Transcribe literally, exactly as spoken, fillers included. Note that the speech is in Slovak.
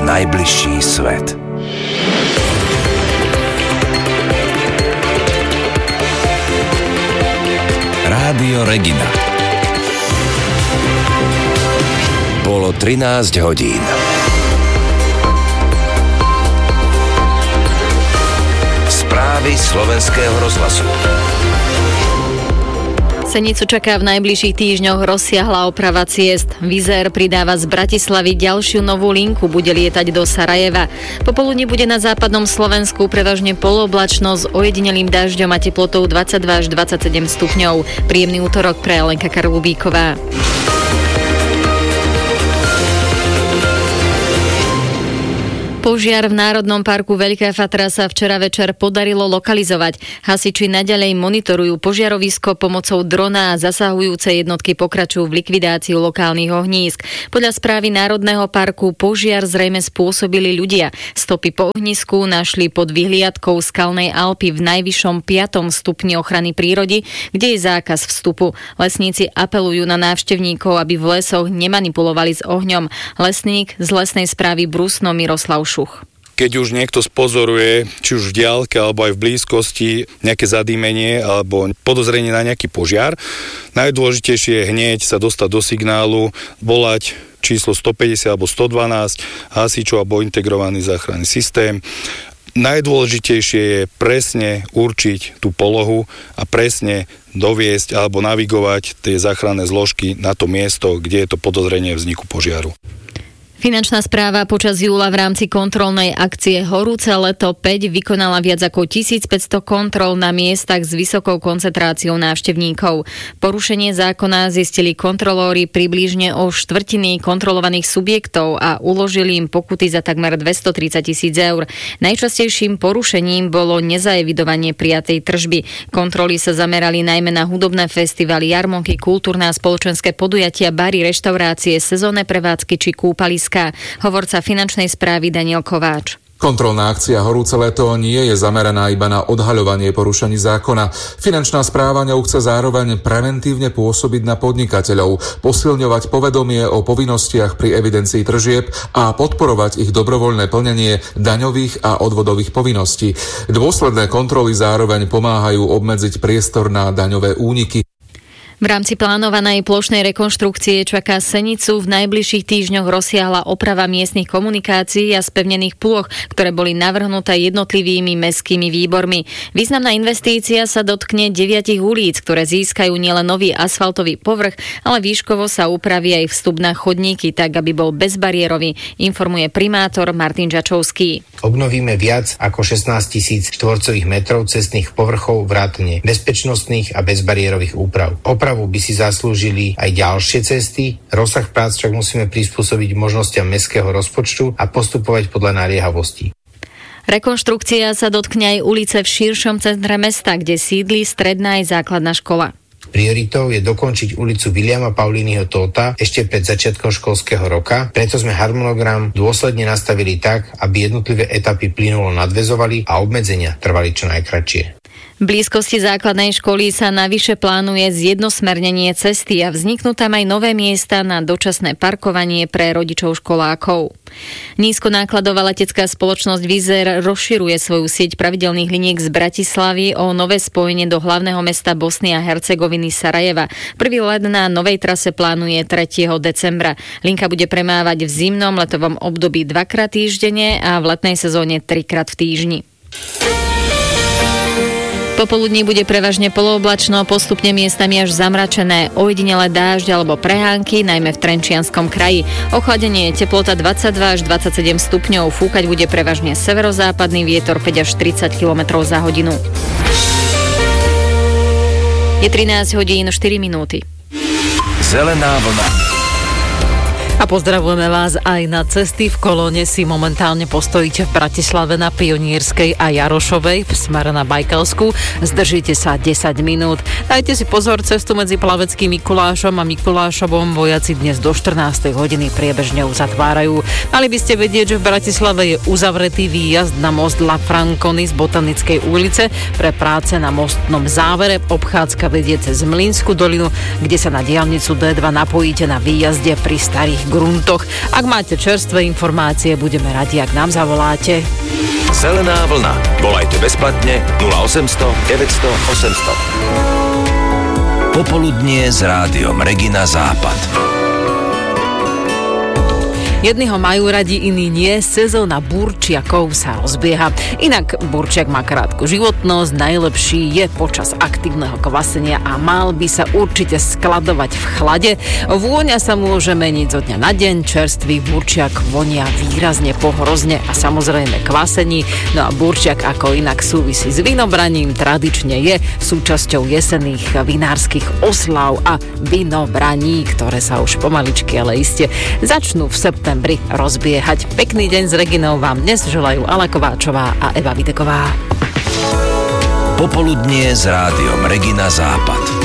najbližší svet. Rádio Regina. Bolo trinásť hodín. Správy slovenského rozhlasu. Senicu čaká v najbližších týždňoch rozsiahla oprava ciest. Wizz Air pridáva z Bratislavy ďalšiu novú linku, bude lietať do Sarajeva. Popoludní bude na západnom Slovensku prevažne polooblačno s ojedinelým dažďom a teplotou dvadsaťdva až dvadsaťsedem stupňov. Príjemný útorok pre Lenka Karlubíková. Požiar v Národnom parku Veľká Fatra sa včera večer podarilo lokalizovať. Hasiči naďalej monitorujú požiarovisko pomocou drona a zasahujúce jednotky pokračujú v likvidácii lokálnych ohnízk. Podľa správy Národného parku požiar zrejme spôsobili ľudia. Stopy po ohnisku našli pod vyhliadkou Skalnej Alpy v najvyššom piatom stupni ochrany prírody, kde je zákaz vstupu. Lesníci apelujú na návštevníkov, aby v lesoch nemanipulovali s ohňom. Lesník z lesnej správy Brusno Miroslav Šuch. Keď už niekto spozoruje, či už v diaľke alebo aj v blízkosti, nejaké zadýmenie alebo podozrenie na nejaký požiar, najdôležitejšie je hneď sa dostať do signálu, volať číslo stopäťdesiat alebo stodvanásť, hasičov alebo integrovaný záchranný systém. Najdôležitejšie je presne určiť tú polohu a presne doviesť alebo navigovať tie záchranné zložky na to miesto, kde je to podozrenie vzniku požiaru. Finančná správa počas júla v rámci kontrolnej akcie Horúce leto päť vykonala viac ako tisícpäťsto kontrol na miestach s vysokou koncentráciou návštevníkov. Porušenie zákona zistili kontrolóri približne o štvrtiny kontrolovaných subjektov a uložili im pokuty za takmer dvestotridsať tisíc eur. Najčastejším porušením bolo nezaevidovanie prijatej tržby. Kontroly sa zamerali najmä na hudobné festivaly, jarmonky, kultúrne a spoločenské podujatia, bary, reštaurácie, sezónne prevádzky či kúpaliská. Hovorca finančnej správy Daniel Kováč. Kontrolná akcia Horúce leto nie je zameraná iba na odhaľovanie porušení zákona. Finančná správa ňou chce zároveň preventívne pôsobiť na podnikateľov, posilňovať povedomie o povinnostiach pri evidencii tržieb a podporovať ich dobrovoľné plnenie daňových a odvodových povinností. Dôsledné kontroly zároveň pomáhajú obmedziť priestor na daňové úniky. V rámci plánovanej plošnej rekonštrukcie čaká Senicu v najbližších týždňoch rozsiahla oprava miestnych komunikácií a spevnených plôch, ktoré boli navrhnuté jednotlivými mestskými výbormi. Významná investícia sa dotkne deviatich ulic, ktoré získajú nielen nový asfaltový povrch, ale výškovo sa upraví aj vstup na chodníky, tak aby bol bezbariérový, informuje primátor Martin Žačovský. Obnovíme viac ako šestnásť tisíc štvorcových metrov cestných povrchov vrátane bezpečnostných a bezbariérových úprav. Opravu by si zaslúžili aj ďalšie cesty, rozsah prác však musíme prispôsobiť možnostiam mestského rozpočtu a postupovať podľa naliehavosti. Rekonštrukcia sa dotkne aj ulice v širšom centre mesta, kde sídli stredná aj základná škola. Prioritou je dokončiť ulicu Viliama Paulínyho Tóta ešte pred začiatkom školského roka, preto sme harmonogram dôsledne nastavili tak, aby jednotlivé etapy plynulo nadväzovali a obmedzenia trvali čo najkratšie. V blízkosti základnej školy sa navyše plánuje zjednosmernenie cesty a vzniknú tam aj nové miesta na dočasné parkovanie pre rodičov školákov. Nízkonákladová letecká spoločnosť Wizz Air rozširuje svoju sieť pravidelných liniek z Bratislavy o nové spojenie do hlavného mesta Bosny a Hercegoviny Sarajeva. Prvý let na novej trase plánuje tretieho decembra. Linka bude premávať v zimnom letovom období dvakrát týždenne a v letnej sezóne trikrát v týždni. Popoludní bude prevažne polooblačno, postupne miestami až zamračené, ojedinelé dážď alebo prehánky, najmä v Trenčianskom kraji. Ochladenie, teplota dvadsaťdva až dvadsaťsedem stupňov, fúkať bude prevažne severozápadný vietor päť až tridsať kilometrov za hodinu. Je trinásť hodín štyri minúty. Zelená vlna. A pozdravujeme vás aj na cesty. V kolóne si momentálne postojíte v Bratislave na Pionierskej a Jarošovej v smere na Bajkalsku. Zdržíte sa desať minút. Dajte si pozor, cestu medzi Plaveckým Mikulášom a Mikulášovom vojaci dnes do štrnástej hodiny priebežne uzatvárajú. Mali by ste vedieť, že v Bratislave je uzavretý výjazd na most La Franconi z Botanickej ulice pre práce na mostnom závere. Obchádzka vedie cez Mlynskú dolinu, kde sa na diaľnicu dé dva napojíte na výjazde pri Starých gruntoch. Ak máte čerstvé informácie, budeme radi, ak nám zavoláte. Zelená vlna. Volajte bezplatne nula osemsto deväťsto osemsto. Popoludnie s rádiom Regina Západ. Jedni ho majú radi, iní nie. Sezóna burčiakov sa rozbieha. Inak burčiak má krátku životnosť, najlepší je počas aktívneho kvasenia a mal by sa určite skladovať v chlade. Vôňa sa môže meniť zo dňa na deň, čerstvý burčiak vonia výrazne po hrozne a samozrejme kvasení. No a burčiak ako inak súvisí s vinobraním, tradične je súčasťou jesenných vinárskych oslav a vinobraní, ktoré sa už pomaličky, ale iste začnú v septembri rozbiehať. Pekný deň s Reginou vám dnes želajú Ala Kováčová a Eva Videková. Popoludnie s rádiom Regina Západ.